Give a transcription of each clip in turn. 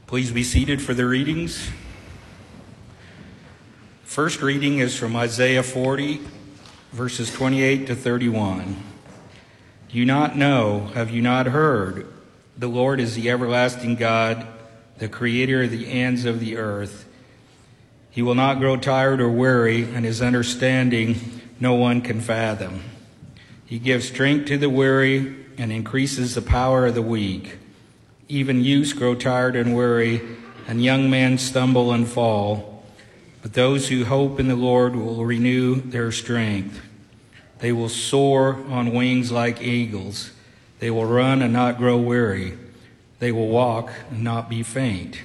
Please be seated for the readings. First reading is from Isaiah 40, verses 28 to 31. Do you not know, have you not heard? The Lord is the everlasting God, the creator of the ends of the earth. He will not grow tired or weary, and his understanding no one can fathom. He gives strength to the weary and increases the power of the weak. Even youths grow tired and weary, and young men stumble and fall. But those who hope in the Lord will renew their strength. They will soar on wings like eagles. They will run and not grow weary. They will walk and not be faint.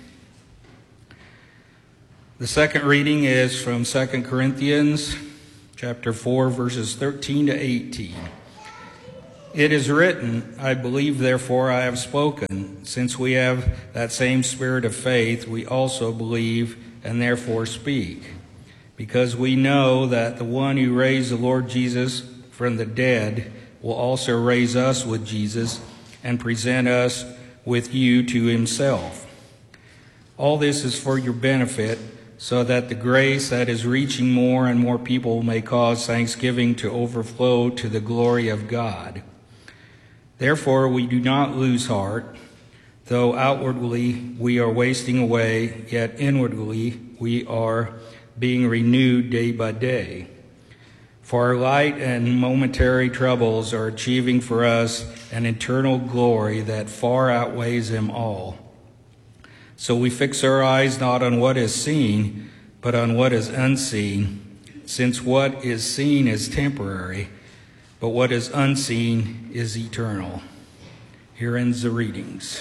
The second reading is from 2 Corinthians chapter 4, verses 13 to 18. It is written, I believe, therefore I have spoken. Since we have that same spirit of faith, we also believe and therefore speak. Because we know that the one who raised the Lord Jesus from the dead will also raise us with Jesus and present us with you to himself. All this is for your benefit, so that the grace that is reaching more and more people may cause thanksgiving to overflow to the glory of God. Therefore, we do not lose heart. Though outwardly we are wasting away, yet inwardly we are being renewed day by day. For our light and momentary troubles are achieving for us an eternal glory that far outweighs them all. So we fix our eyes not on what is seen, but on what is unseen, since what is seen is temporary, but what is unseen is eternal. Here ends the readings.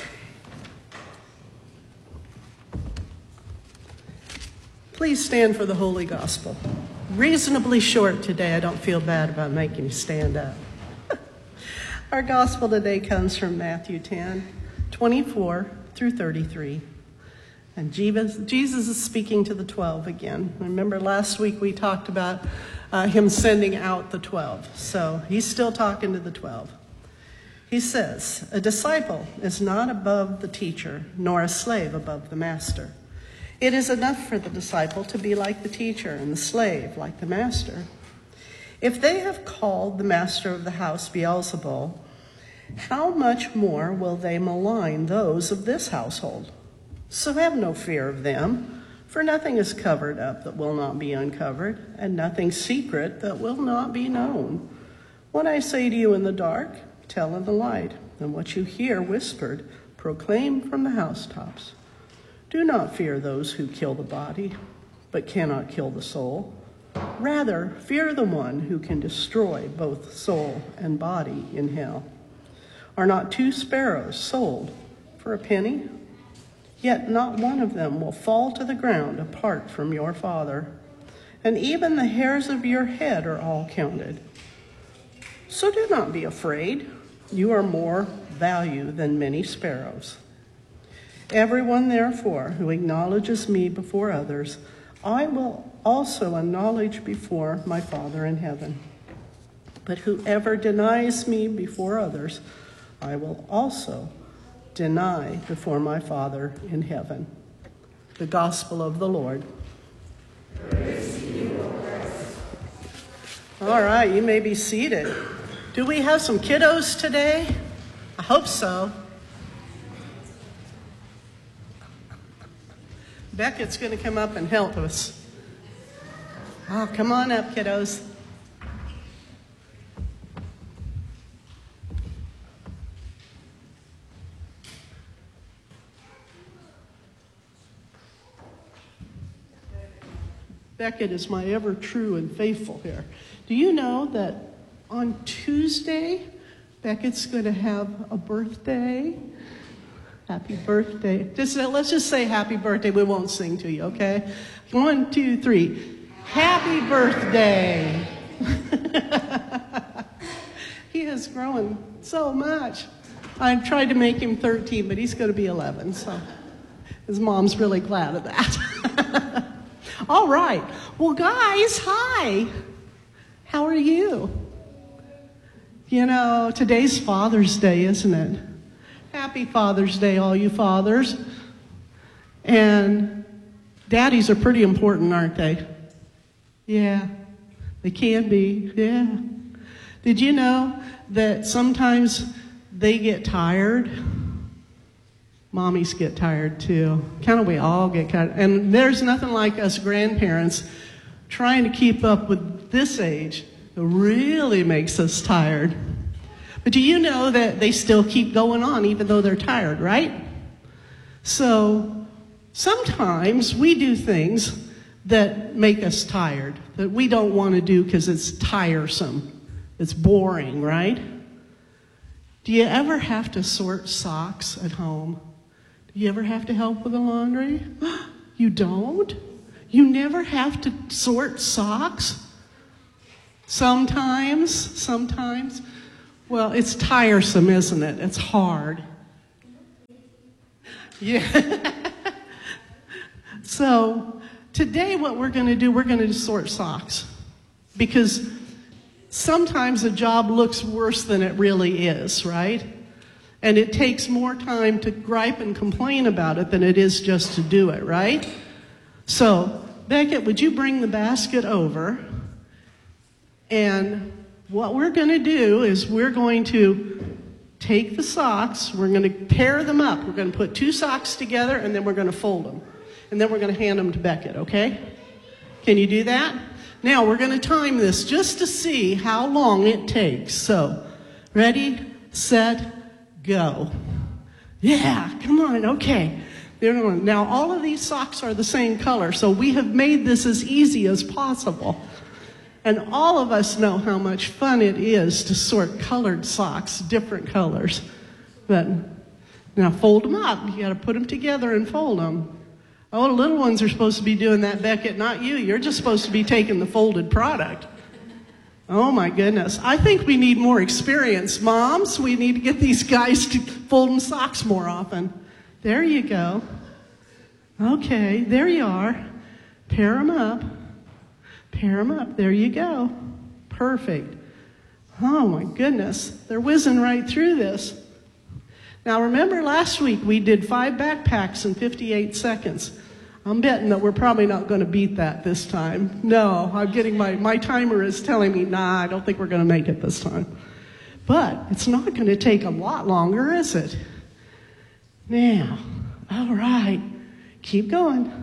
Please stand for the Holy Gospel. Reasonably short today. I don't feel bad about making you stand up. Our Gospel today comes from Matthew 10, 24 through 33. And Jesus is speaking to the 12 again. Remember last week we talked about him sending out the 12. So he's still talking to the 12. He says, a disciple is not above the teacher, nor a slave above the master. It is enough for the disciple to be like the teacher and the slave like the master. If they have called the master of the house Beelzebul, how much more will they malign those of this household? So have no fear of them, for nothing is covered up that will not be uncovered, and nothing secret that will not be known. What I say to you in the dark, tell in the light, and what you hear whispered, proclaim from the housetops. Do not fear those who kill the body, but cannot kill the soul. Rather, fear the one who can destroy both soul and body in hell. Are not 2 sparrows sold for a penny? Yet not one of them will fall to the ground apart from your Father. And even the hairs of your head are all counted. So do not be afraid. You are more value than many sparrows. Everyone, therefore, who acknowledges me before others, I will also acknowledge before my Father in heaven. But whoever denies me before others, I will also deny before my Father in heaven. The Gospel of the Lord. Praise to you, O Christ. All right, you may be seated. Do we have some kiddos today? I hope so. Beckett's going to come up and help us. Oh, come on up, kiddos. Beckett is my ever true and faithful here. Do you know that on Tuesday, Beckett's going to have a birthday? Happy birthday. Let's just say happy birthday. We won't sing to you, okay? 1, 2, 3. Happy birthday. He is growing so much. I've tried to make him 13, but he's going to be 11, so his mom's really glad of that. All right. Well, guys, hi. How are you? You know, today's Father's Day, isn't it? Happy Father's Day, all you fathers. And daddies are pretty important, aren't they? Yeah, they can be, yeah. Did you know that sometimes they get tired? Mommies get tired too. Kind of we all get tired. And there's nothing like us grandparents trying to keep up with this age. It really makes us tired. But do you know that they still keep going on even though they're tired, right? So sometimes we do things that make us tired, that we don't want to do because it's tiresome. It's boring, right? Do you ever have to sort socks at home? Do you ever have to help with the laundry? You don't? You never have to sort socks? Sometimes. Well, it's tiresome, isn't it? It's hard. Yeah. So today what we're going to do, we're going to sort socks. Because sometimes a job looks worse than it really is, right? And it takes more time to gripe and complain about it than it is just to do it, right? So, Beckett, would you bring the basket over? And what we're going to do is we're going to take the socks, we're going to pair them up. We're going to put 2 socks together, and then we're going to fold them. And then we're going to hand them to Beckett, okay? Can you do that? Now, we're going to time this just to see how long it takes. So, ready, set, go. Yeah, come on, okay. Now, all of these socks are the same color, so we have made this as easy as possible. And all of us know how much fun it is to sort colored socks, different colors. But now fold them up. You got to put them together and fold them. Oh, the little ones are supposed to be doing that, Beckett, not you. You're just supposed to be taking the folded product. Oh, my goodness. I think we need more experience. Moms, we need to get these guys to folding socks more often. There you go. Okay, there you are. Pair them up. Pair them up. There you go. Perfect. Oh, my goodness. They're whizzing right through this. Now, remember last week we did 5 backpacks in 58 seconds. I'm betting that we're probably not going to beat that this time. No, I'm getting my timer is telling me, nah, I don't think we're going to make it this time. But it's not going to take a lot longer, is it? Now, all right. Keep going.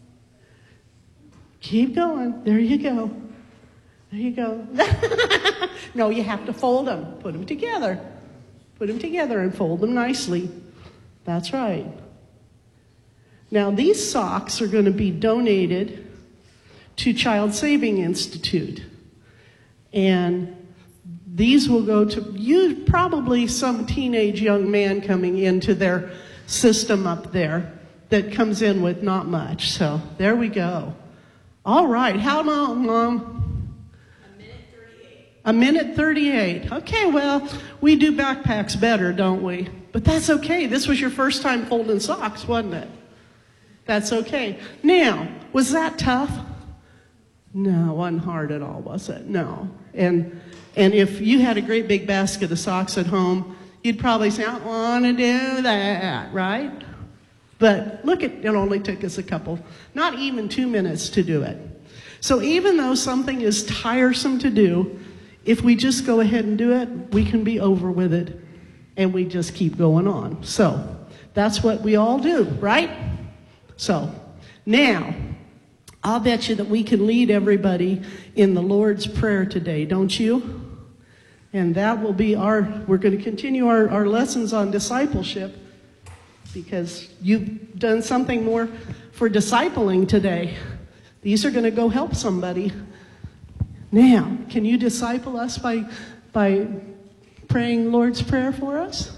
Keep going. There you go. There you go. No, you have to fold them. Put them together. Put them together and fold them nicely. That's right. Now, these socks are going to be donated to Child Saving Institute. And these will go to probably some teenage young man coming into their system up there that comes in with not much. So there we go. All right. How long, Mom? A minute 38. Okay, well, we do backpacks better, don't we? But that's okay. This was your first time folding socks, wasn't it? That's okay. Now, was that tough? No, it wasn't hard at all, was it? No. And if you had a great big basket of socks at home, you'd probably say, I don't want to do that, right? But look, it only took us not even 2 minutes to do it. So even though something is tiresome to do, if we just go ahead and do it, we can be over with it, and we just keep going on. So that's what we all do, right? So now, I'll bet you that we can lead everybody in the Lord's Prayer today, don't you? And that will be we're going to continue our lessons on discipleship, because you've done something more for discipling today. These are going to go help somebody. Now, can you disciple us by praying Lord's Prayer for us?